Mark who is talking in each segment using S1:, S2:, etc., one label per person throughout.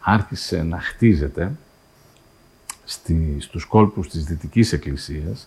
S1: άρχισε να χτίζεται στους κόλπους της Δυτικής Εκκλησίας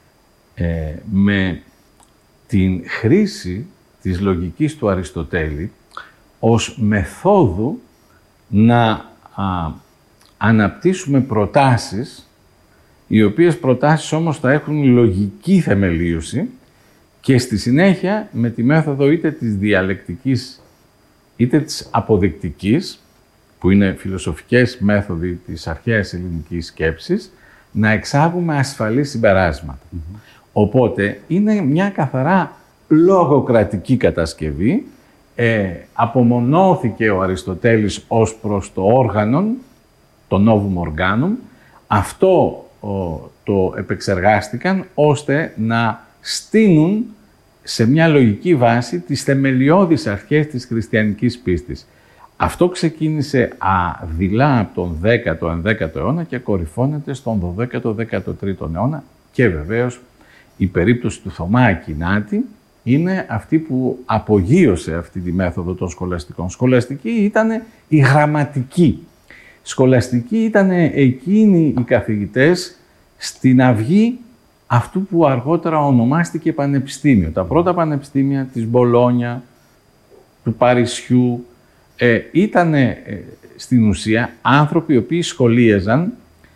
S1: με την χρήση της λογικής του Αριστοτέλη ως μεθόδου να αναπτύσσουμε προτάσεις, οι οποίες προτάσεις όμως θα έχουν λογική θεμελίωση και στη συνέχεια με τη μέθοδο είτε της διαλεκτικής είτε της αποδεικτικής, που είναι φιλοσοφικές μέθοδοι της αρχαίας ελληνικής σκέψης, να εξάγουμε ασφαλή συμπεράσματα. Οπότε είναι μια καθαρά λογοκρατική κατασκευή. Απομονώθηκε ο Αριστοτέλης ως προς το όργανον, το novum organum. Αυτό το επεξεργάστηκαν ώστε να στείνουν σε μια λογική βάση τις θεμελιώδεις αρχές της χριστιανικής πίστης. Αυτό ξεκίνησε δειλά από τον 10ο-11ο αιώνα και κορυφώνεται στον 12ο-13ο αιώνα και βεβαίως η περίπτωση του Θωμά Ακινάτη είναι αυτή που απογείωσε αυτή τη μέθοδο των σχολαστικών. Σχολαστική ήταν η γραμματική. Σχολαστικοί ήταν εκείνοι οι καθηγητές στην αυγή αυτού που αργότερα ονομάστηκε πανεπιστήμιο. Τα πρώτα πανεπιστήμια της Μπολόνια, του Παρισιού, ήταν στην ουσία άνθρωποι οι οποίοι σχολίαζαν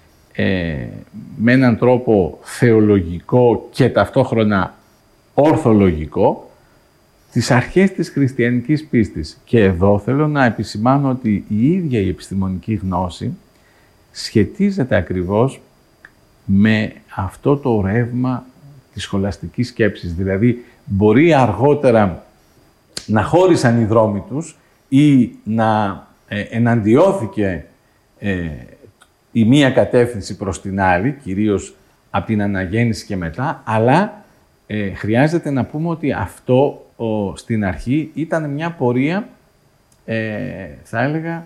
S1: με έναν τρόπο θεολογικό και ταυτόχρονα ορθολογικό τις αρχές της χριστιανικής πίστης. Και εδώ θέλω να επισημάνω ότι η ίδια η επιστημονική γνώση σχετίζεται ακριβώς με αυτό το ρεύμα της σχολαστικής σκέψης. Δηλαδή, μπορεί αργότερα να χώρισαν οι δρόμοι τους ή να εναντιώθηκε η μία κατεύθυνση προς την άλλη, κυρίως από την αναγέννηση και μετά, αλλά χρειάζεται να πούμε ότι αυτό στην αρχή ήταν μια πορεία, θα έλεγα,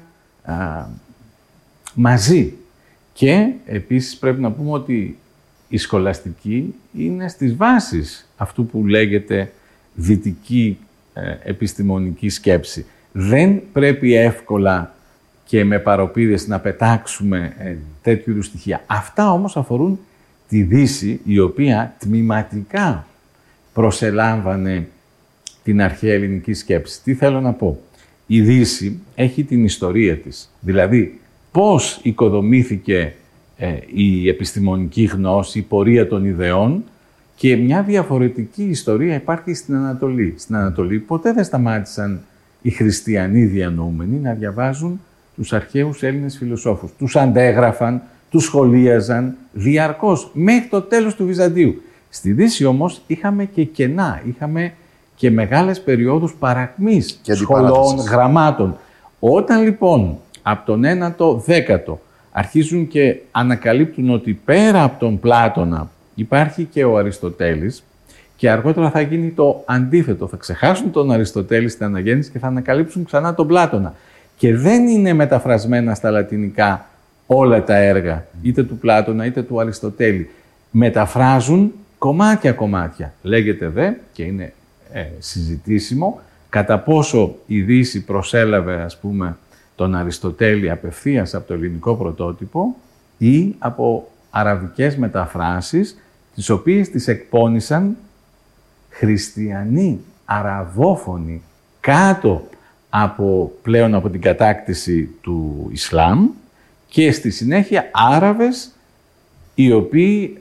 S1: μαζί. Και επίσης πρέπει να πούμε ότι η σχολαστική είναι στις βάσεις αυτού που λέγεται δυτική επιστημονική σκέψη. Δεν πρέπει εύκολα και με παροπίδες να πετάξουμε τέτοιου είδους στοιχεία. Αυτά όμως αφορούν τη Δύση, η οποία τμηματικά προσελάμβανε την αρχαία ελληνική σκέψη. Τι θέλω να πω. Η Δύση έχει την ιστορία της. Δηλαδή, πώς οικοδομήθηκε η επιστημονική γνώση, η πορεία των ιδεών, και μια διαφορετική ιστορία υπάρχει στην Ανατολή. Στην Ανατολή ποτέ δεν σταμάτησαν οι χριστιανοί διανοούμενοι να διαβάζουν τους αρχαίους Έλληνες φιλοσόφους. Τους αντέγραφαν, τους σχολίαζαν διαρκώς, μέχρι το τέλος του Βυζαντίου. Στη Δύση όμως είχαμε και κενά, είχαμε και μεγάλες περιόδους παρακμής σχολών, γραμμάτων. Όταν λοιπόν από τον 9ο, 10ο αρχίζουν και ανακαλύπτουν ότι πέρα από τον Πλάτωνα υπάρχει και ο Αριστοτέλης, και αργότερα θα γίνει το αντίθετο. Θα ξεχάσουν τον Αριστοτέλη στην αναγέννηση και θα ανακαλύψουν ξανά τον Πλάτωνα. Και δεν είναι μεταφρασμένα στα λατινικά όλα τα έργα, είτε του Πλάτωνα είτε του Αριστοτέλη. Μεταφράζουν κομμάτια. Λέγεται δε, και είναι συζητήσιμο, κατά πόσο η Δύση προσέλαβε, ας πούμε, τον Αριστοτέλη απευθείας από το ελληνικό πρωτότυπο ή από αραβικές μεταφράσεις, τις οποίες τις εκπώνησαν χριστιανοί, αραβόφωνοι, κάτω πλέον από την κατάκτηση του Ισλάμ, και στη συνέχεια Άραβες, οι οποίοι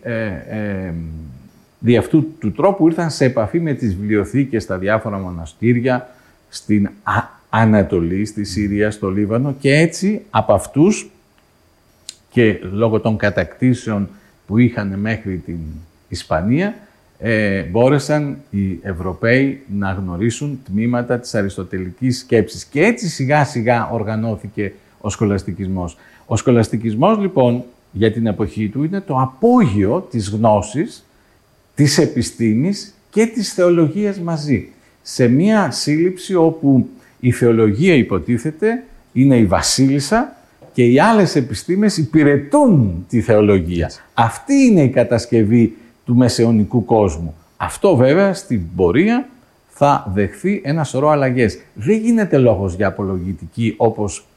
S1: δι' αυτού του τρόπου ήρθαν σε επαφή με τις βιβλιοθήκες στα διάφορα μοναστήρια, στην Ανατολή, στη Συρία, στο Λίβανο, και έτσι από αυτούς και λόγω των κατακτήσεων που είχαν μέχρι την Ισπανία, μπόρεσαν οι Ευρωπαίοι να γνωρίσουν τμήματα της αριστοτελικής σκέψης. Και έτσι σιγά σιγά οργανώθηκε ο σχολαστικισμός. Ο σχολαστικισμός λοιπόν για την εποχή του είναι το απόγειο της γνώσης, της επιστήμης και της θεολογίας μαζί. Σε μία σύλληψη όπου η θεολογία υποτίθεται είναι η βασίλισσα και οι άλλες επιστήμες υπηρετούν τη θεολογία. Αυτή είναι η κατασκευή του μεσαιωνικού κόσμου. Αυτό βέβαια στην πορεία θα δεχθεί ένα σωρό αλλαγές. Δεν γίνεται λόγος για απολογητική όπως